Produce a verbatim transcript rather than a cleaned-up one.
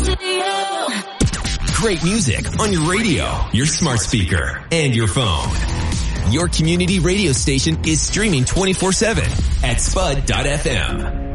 Great music on your radio, your smart speaker, and your phone. Your community radio station is streaming twenty-four seven at spud dot f m.